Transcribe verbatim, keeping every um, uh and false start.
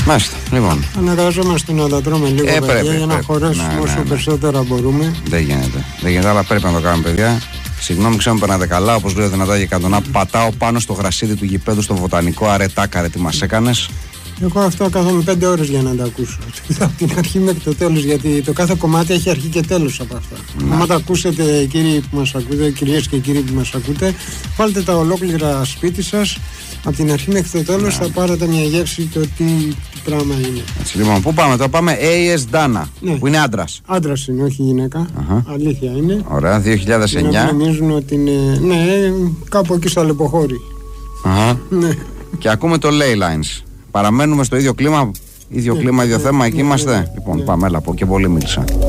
Μάλιστα, λοιπόν. Αναγκαζόμαστε να τα τρώμε λίγο ε, παιδιά, πρέπει, για να πρέπει. χωρέσουμε ναι, όσο ναι, ναι. περισσότερα μπορούμε. Δεν γίνεται. Δεν γίνεται, αλλά πρέπει να το κάνουμε, παιδιά. Συγγνώμη, ξέρω που περνάτε καλά. Όπως λέω δυνατά για καντονά, πατάω πάνω στο γρασίδι του γηπέδου στο βοτανικό. Αρετάκαρε, τι μας έκανες. Εγώ αυτό κάθομαι πέντε ώρες για να τα ακούσω. Από την αρχή μέχρι το τέλος, γιατί το κάθε κομμάτι έχει αρχή και τέλος από αυτά. Ναι. Αν τα ακούσετε, κύριοι που μας ακούτε, κυρίες και κύριοι που μας ακούτε, βάλτε τα ολόκληρα σπίτι σας. Από την αρχή μέχρι το τέλος ναι. θα πάρετε μια γεύση το τι, τι πράγμα είναι. Έτσι, λοιπόν, πού πάμε τώρα, πάμε έι ες Dana, ναι. που είναι άντρας. Άντρας είναι, όχι γυναίκα. Uh-huh. Αλήθεια είναι. Ωραία, δύο χιλιάδες εννιά. Να νομίζουν ότι είναι, ναι, κάπου εκεί στο Αλεποχώρι. Uh-huh. Ναι. Και ακούμε το Ley Lines. Παραμένουμε στο ίδιο κλίμα, ίδιο ναι, κλίμα, ίδιο ναι, θέμα, εκεί ναι, είμαστε. Ναι, λοιπόν, ναι. πάμε, έλα, πω και πολύ μίλησα.